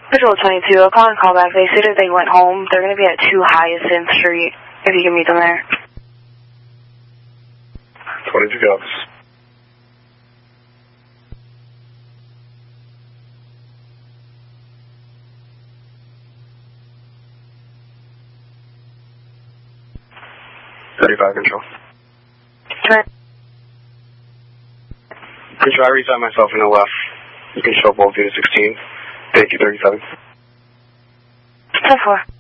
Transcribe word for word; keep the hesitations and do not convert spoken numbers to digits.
Patrol twenty-two, I'll call and call back. They said that they went home. They're going to be at two Hyacinth Street, if you can meet them there. twenty-two copies. thirty-five control. Turn. Control, I reset myself in the left. You can show both unit sixteen. Thank you, thirty-seven. ten four.